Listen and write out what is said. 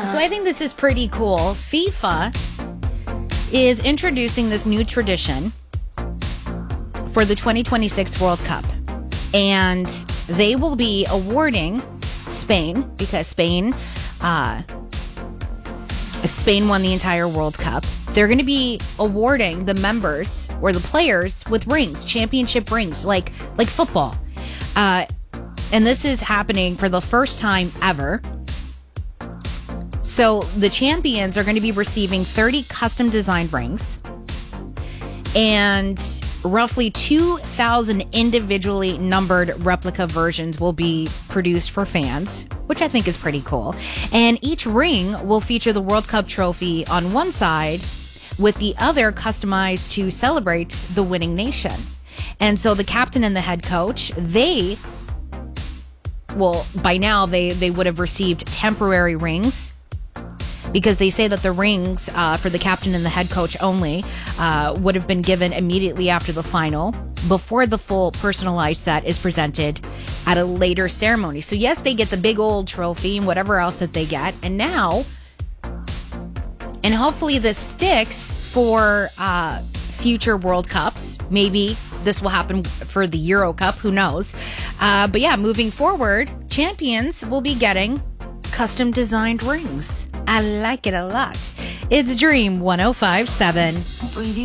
So I think this is pretty cool. FIFA is introducing this new tradition for the 2026 World Cup. And they will be awarding Spain, because Spain won the entire World Cup. They're going to be awarding the members or the players with rings, championship rings, like football. And this is happening for the first time ever. So the champions are going to be receiving 30 custom designed rings and roughly 2,000 individually numbered replica versions will be produced for fans, which I think is pretty cool. And each ring will feature the World Cup trophy on one side with the other customized to celebrate the winning nation. And so the captain and the head coach, by now they would have received temporary rings, because they say that the rings for the captain and the head coach only would have been given immediately after the final, before the full personalized set is presented at a later ceremony. So yes, they get the big old trophy and whatever else that they get. And now, and hopefully this sticks for future World Cups. Maybe this will happen for the Euro Cup. Who knows? But yeah, moving forward, champions will be getting custom designed rings. I like it a lot. It's Dream 105.7.